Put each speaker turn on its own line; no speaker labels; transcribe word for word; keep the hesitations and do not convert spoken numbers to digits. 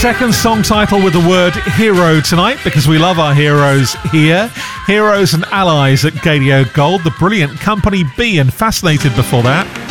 second song title with the word hero tonight because we love our heroes here. Heroes and Allies at Gadio Gold, the brilliant Company B, and Fascinated before that.